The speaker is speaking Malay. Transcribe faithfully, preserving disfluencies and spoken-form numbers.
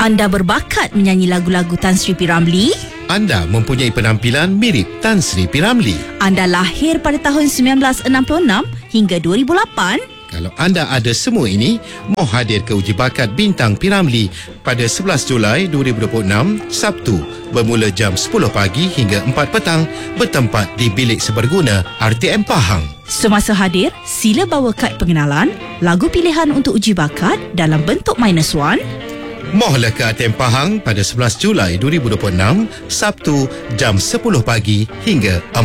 Anda berbakat menyanyi lagu-lagu Tan Sri P. Ramlee? Anda mempunyai penampilan mirip Tan Sri P. Ramlee. Anda lahir pada tahun sembilan belas enam puluh enam hingga dua ribu lapan? Kalau anda ada semua ini, mau hadir ke uji bakat Bintang P. Ramlee pada sebelas Julai dua ribu dua puluh enam, Sabtu, bermula jam sepuluh pagi hingga empat petang, bertempat di Bilik Seberguna R T M Pahang. Semasa hadir, sila bawa kad pengenalan, lagu pilihan untuk uji bakat dalam bentuk minus one. Mohlah ke R T M Pahang pada sebelas Julai dua ribu dua puluh enam, Sabtu, jam sepuluh pagi hingga